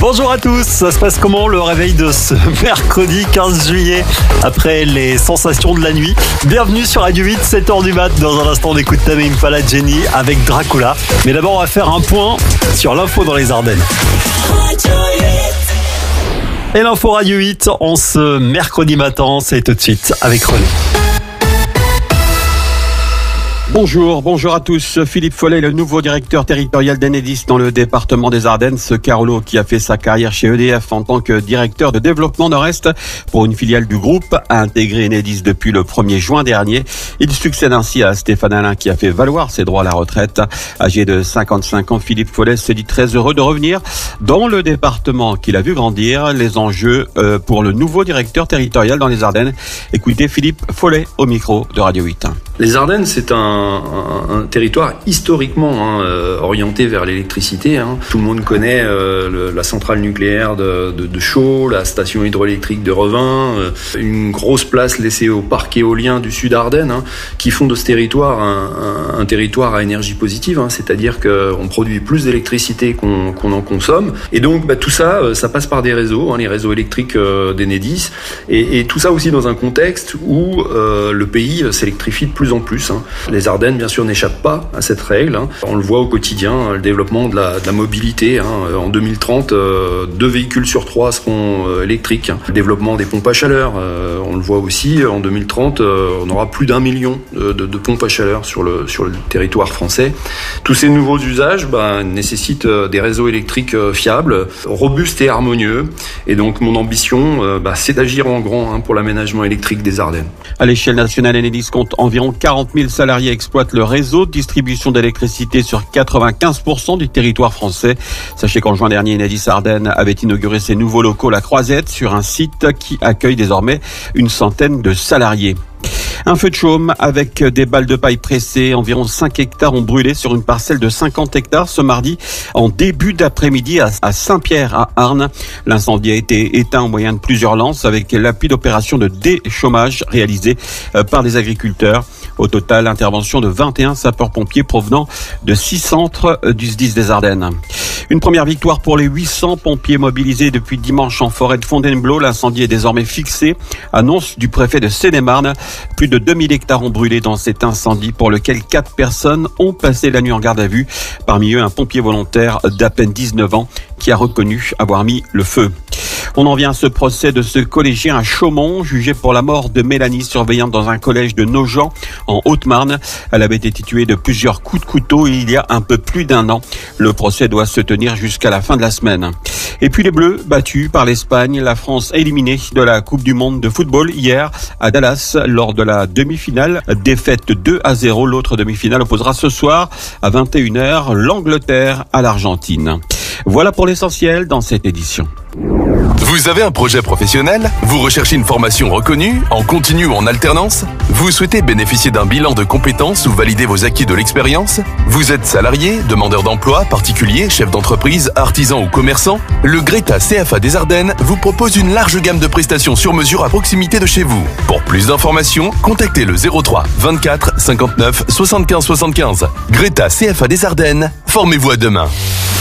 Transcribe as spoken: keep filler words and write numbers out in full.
Bonjour à tous, ça se passe comment le réveil de ce mercredi quinze juillet après les sensations de la nuit? Bienvenue sur Radio huit, sept heures du mat. Dans un instant on écoute Tame Impala Jenny avec Dracula. Mais d'abord on va faire un point sur l'info dans les Ardennes. Et l'info Radio huit en ce mercredi matin, c'est tout de suite avec René. Bonjour, bonjour à tous. Philippe Follet, le nouveau directeur territorial d'Enedis dans le département des Ardennes. Ce Carolo qui a fait sa carrière chez E D F en tant que directeur de développement Nord-Est pour une filiale du groupe, a intégré Enedis depuis le premier juin dernier. Il succède ainsi à Stéphane Alain qui a fait valoir ses droits à la retraite. Âgé de cinquante-cinq ans, Philippe Follet se dit très heureux de revenir dans le département qu'il a vu grandir. Les enjeux pour le nouveau directeur territorial dans les Ardennes. Écoutez Philippe Follet au micro de Radio huit. Les Ardennes, c'est un, un, un territoire historiquement hein, euh, orienté vers l'électricité. Hein. Tout le monde connaît euh, le, la centrale nucléaire de, de, de Chaux, la station hydroélectrique de Revin, euh, une grosse place laissée au parc éolien du Sud Ardennes, hein, qui font de ce territoire un, un, un territoire à énergie positive, hein, c'est-à-dire qu'on produit plus d'électricité qu'on, qu'on en consomme. Et donc bah, tout ça, ça passe par des réseaux, hein, les réseaux électriques euh, d'Enedis, et, et tout ça aussi dans un contexte où euh, le pays s'électrifie de plus en plus. Hein. Les Ardennes, bien sûr, n'échappent pas à cette règle. Hein. On le voit au quotidien, hein, le développement de la, de la mobilité. Hein. En deux mille trente, euh, deux véhicules sur trois seront euh, électriques. Hein. Le développement des pompes à chaleur, euh, on le voit aussi. En deux mille trente, euh, on aura plus d'un million de, de, de pompes à chaleur sur le, sur le territoire français. Tous ces nouveaux usages bah, nécessitent euh, des réseaux électriques euh, fiables, robustes et harmonieux. Et donc, mon ambition, euh, bah, c'est d'agir en grand hein, pour l'aménagement électrique des Ardennes. À l'échelle nationale, Enedis compte environ quarante mille salariés exploitent le réseau de distribution d'électricité sur quatre-vingt-quinze pour cent du territoire français. Sachez qu'en juin dernier, Enedis Ardennes avait inauguré ses nouveaux locaux La Croisette sur un site qui accueille désormais une centaine de salariés. Un feu de chaume avec des balles de paille pressées. Environ cinq hectares ont brûlé sur une parcelle de cinquante hectares ce mardi en début d'après-midi à Saint-Pierre à Arnes. L'incendie a été éteint au moyen de plusieurs lances avec l'appui d'opérations de déchômage réalisées par des agriculteurs. Au total, intervention de vingt et un sapeurs-pompiers provenant de six centres du S D I S des Ardennes. Une première victoire pour les huit cents pompiers mobilisés depuis dimanche en forêt de Fontainebleau. L'incendie est désormais fixé. Annonce du préfet de Seine-et-Marne. Plus de deux mille hectares ont brûlé dans cet incendie pour lequel quatre personnes ont passé la nuit en garde à vue. Parmi eux, un pompier volontaire d'à peine dix-neuf ans qui a reconnu avoir mis le feu. On en vient à ce procès de ce collégien à Chaumont, jugé pour la mort de Mélanie, surveillante dans un collège de Nogent, en Haute-Marne. Elle avait été tuée de plusieurs coups de couteau il y a un peu plus d'un an. Le procès doit se tenir jusqu'à la fin de la semaine. Et puis les Bleus, battus par l'Espagne, la France éliminée de la Coupe du Monde de football hier à Dallas lors de la demi-finale. Défaite deux à zéro, l'autre demi-finale opposera ce soir à vingt et une heures l'Angleterre à l'Argentine. Voilà pour l'essentiel dans cette édition. Vous avez un projet professionnel? Vous recherchez une formation reconnue, en continu ou en alternance? Vous souhaitez bénéficier d'un bilan de compétences ou valider vos acquis de l'expérience? Vous êtes salarié, demandeur d'emploi, particulier, chef d'entreprise, artisan ou commerçant? Le Greta C F A des Ardennes vous propose une large gamme de prestations sur mesure à proximité de chez vous. Pour plus d'informations, contactez le zéro trois vingt-quatre cinquante-neuf soixante-quinze soixante-quinze. Greta C F A des Ardennes, formez-vous à demain.